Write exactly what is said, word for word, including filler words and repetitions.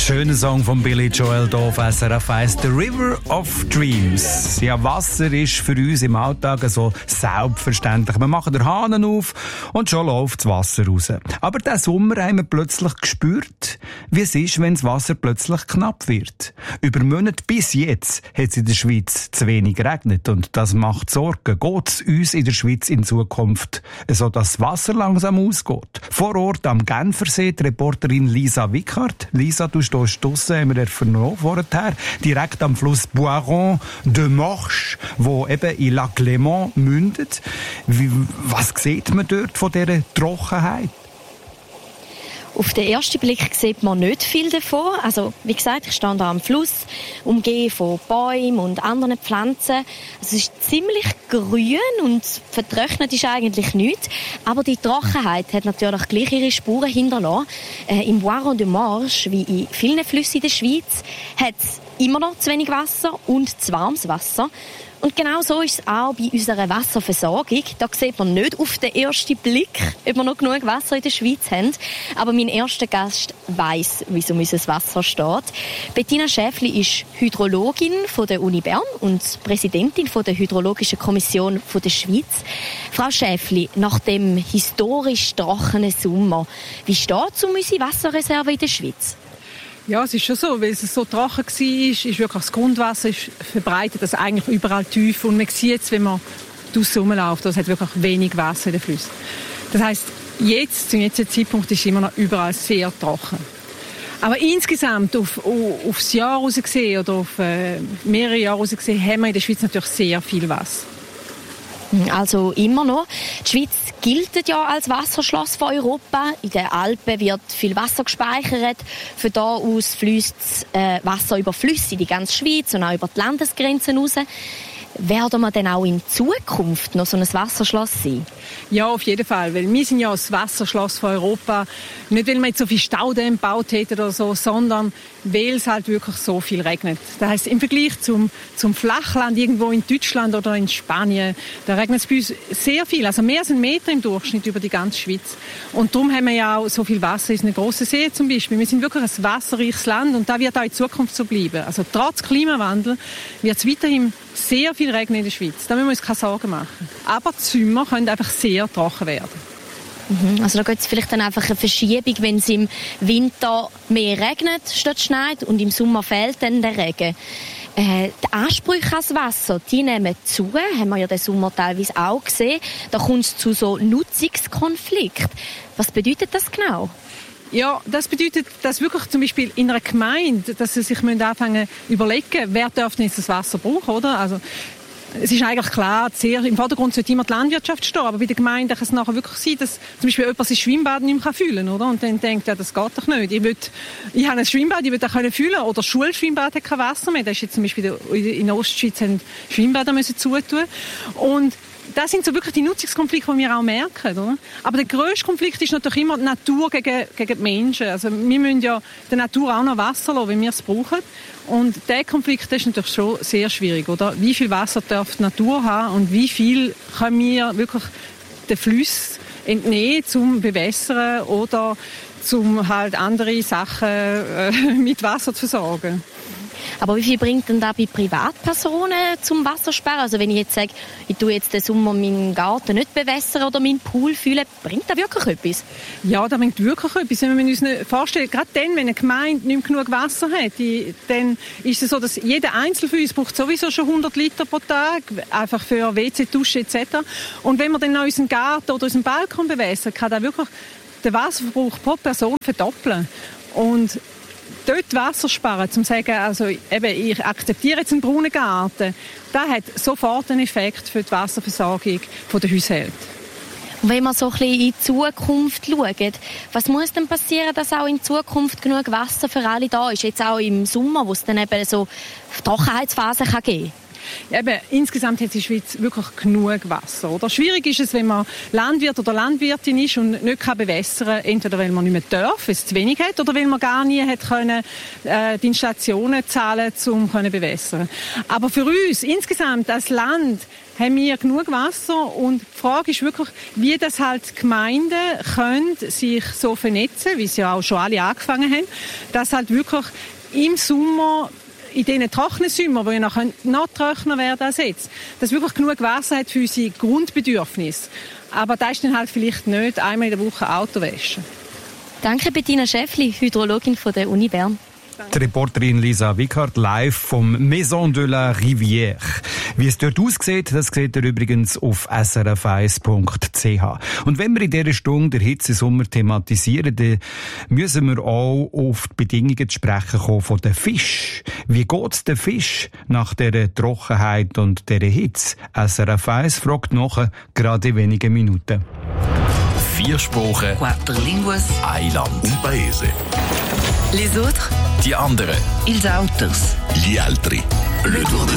Schöner Song von Billy Joel hier auf S R F eins, «The River of Dreams». Ja, Wasser ist für uns im Alltag so selbstverständlich. Wir machen den Hahn auf und schon läuft das Wasser raus. Aber diesen Sommer haben wir plötzlich gespürt, wie es ist, wenn das Wasser plötzlich knapp wird. Über Monate bis jetzt hat es in der Schweiz zu wenig geregnet und das macht Sorgen. Geht es uns in der Schweiz in Zukunft so, dass das Wasser langsam ausgeht? Vor Ort am Genfersee die Reporterin Lisa Wickhardt. Lisa, du stehst draussen, haben wir vernommen vorher, direkt am Fluss Boiron de Morche, wo eben in Lac Léman mündet. Wie, was sieht man dort von dieser Trockenheit? Auf den ersten Blick sieht man nicht viel davon. Also, wie gesagt, ich stehe hier am Fluss, umgeben von Bäumen und anderen Pflanzen. Also, es ist ziemlich grün und vertrocknet ist eigentlich nichts. Aber die Trockenheit hat natürlich gleich ihre Spuren hinterlassen. Äh, Im Boiron de Morche, wie in vielen Flüssen in der Schweiz, hat es immer noch zu wenig Wasser und zu warmes Wasser. Und genau so ist es auch bei unserer Wasserversorgung. Da sieht man nicht auf den ersten Blick, ob wir noch genug Wasser in der Schweiz haben. Aber mein erster Gast weiss, wie es um unser Wasser steht. Bettina Schäfli ist Hydrologin von der Uni Bern und Präsidentin von der Hydrologischen Kommission von der Schweiz. Frau Schäfli, nach dem historisch trockenen Sommer, wie steht es um unsere Wasserreserve in der Schweiz? Ja, es ist schon so, weil es so trocken war, ist wirklich das Grundwasser ist verbreitet, das eigentlich überall tief. Und man sieht es, wenn man draussen rumläuft, es hat wirklich wenig Wasser in den Flüssen. Das heisst, jetzt, zum jetzigen Zeitpunkt ist es immer noch überall sehr trocken. Aber insgesamt auf, auf das Jahr raus gesehen oder auf äh, mehrere Jahre raus gesehen, haben wir in der Schweiz natürlich sehr viel Wasser. Also immer noch. Die Schweiz gilt ja als Wasserschloss von Europa. In den Alpen wird viel Wasser gespeichert. Von da aus fließt äh, Wasser über Flüsse in die ganze Schweiz und auch über die Landesgrenzen raus. Werden wir denn auch in Zukunft noch so ein Wasserschloss sein? Ja, auf jeden Fall. Weil wir sind ja das Wasserschloss von Europa. Nicht, weil wir jetzt so viel Staudämme gebaut hätten oder so, sondern weil es halt wirklich so viel regnet. Das heisst, im Vergleich zum, zum Flachland irgendwo in Deutschland oder in Spanien, da regnet es bei uns sehr viel. Also mehr als ein Meter im Durchschnitt über die ganze Schweiz. Und darum haben wir ja auch so viel Wasser in den grossen See zum Beispiel. Wir sind wirklich ein wasserreiches Land und das wird auch in Zukunft so bleiben. Also trotz Klimawandel wird es weiterhin sehr viel regnen in der Schweiz. Da müssen wir uns keine Sorgen machen. Aber die Sommer können einfach sehr trocken werden. Mhm. Also da gibt es vielleicht dann einfach eine Verschiebung, wenn es im Winter mehr regnet statt schneit und im Sommer fehlt dann der Regen. Äh, die Ansprüche ans Wasser, die nehmen zu, haben wir ja den Sommer teilweise auch gesehen. Da kommt es zu so Nutzungskonflikten. Was bedeutet das genau? Ja, das bedeutet, dass wirklich zum Beispiel in einer Gemeinde, dass sie sich anfangen zu überlegen, wer darf denn jetzt das Wasser brauchen, oder? Also, es ist eigentlich klar, sehr, im Vordergrund sollte immer die Landwirtschaft stehen, aber bei der Gemeinde kann es nachher wirklich sein, dass zum Beispiel jemand sein Schwimmbad nicht mehr fühlen kann, oder? Und dann denkt, ja, das geht doch nicht. Ich, will, ich habe ein Schwimmbad, ich will das können fühlen, oder das Schulschwimmbad hat kein Wasser mehr. Das ist jetzt zum Beispiel in der Ostschweiz haben Schwimmbäder müssen zutun. Und das sind so wirklich die Nutzungskonflikte, die wir auch merken, oder? Aber der grösste Konflikt ist natürlich immer die Natur gegen, gegen die Menschen. Also wir müssen ja der Natur auch noch Wasser lassen, wenn wir es brauchen. Und dieser Konflikt ist natürlich schon sehr schwierig, oder? Wie viel Wasser darf die Natur haben und wie viel können wir wirklich den Flüssen entnehmen, zum Bewässern oder zum halt andere Sachen äh, mit Wasser zu versorgen. Aber wie viel bringt denn da bei Privatpersonen zum Wassersparen? Also wenn ich jetzt sage, ich tue jetzt den Sommer meinen Garten nicht bewässern oder meinen Pool füllen, bringt das wirklich etwas? Ja, das bringt wirklich etwas. Wenn wir uns vorstellen, gerade dann, wenn eine Gemeinde nicht genug Wasser hat, die, dann ist es so, dass jeder Einzelne von uns braucht sowieso schon hundert Liter pro Tag, einfach für W C, Dusche et cetera. Und wenn wir dann noch unseren Garten oder unseren Balkon bewässern, kann das wirklich den Wasserverbrauch pro Person verdoppeln. Und dort Wasser sparen, um zu sagen, also eben, ich akzeptiere jetzt einen braunen Garten, das hat sofort einen Effekt für die Wasserversorgung der Haushalte. Und wenn wir so ein bisschen in die Zukunft schauen, was muss denn passieren, dass auch in Zukunft genug Wasser für alle da ist? Jetzt auch im Sommer, wo es dann eben so Trockenheitsphasen kann geben kann? Ja, eben, insgesamt hat die Schweiz wirklich genug Wasser. Oder? Schwierig ist es, wenn man Landwirt oder Landwirtin ist und nicht kann bewässern kann, entweder weil man nicht mehr darf, weil es zu wenig hat, oder weil man gar nie hat können, äh, die Installationen zahlen, um zu bewässern. Aber für uns insgesamt als Land haben wir genug Wasser. Und die Frage ist wirklich, wie das halt die Gemeinden können sich so vernetzen, wie sie ja auch schon alle angefangen haben, dass halt wirklich im Sommer, in diesen trockenen Sommern, die ja noch, noch trockener werden als jetzt, dass wirklich genug Wasser hat für unsere Grundbedürfnisse. Aber das ist dann halt vielleicht nicht einmal in der Woche Auto waschen. Danke Bettina Schäffli, Hydrologin von der Uni Bern. Die Reporterin Lisa Wickert live vom Maison de la Rivière. Wie es dort aussieht, das seht ihr übrigens auf s r f eins punkt c h. Und wenn wir in dieser Stunde der Hitzesommer thematisieren, dann müssen wir auch auf die Bedingungen zu sprechen kommen von den Fisch. Wie geht's den Fisch nach dieser Trockenheit und dieser Hitze? S R F eins fragt nach, gerade in wenigen Minuten. Vier Sprachen, Quattro linguas, ein Land. un paese. Les autres, Die anderen. ils autres. Gli altri. Le tour de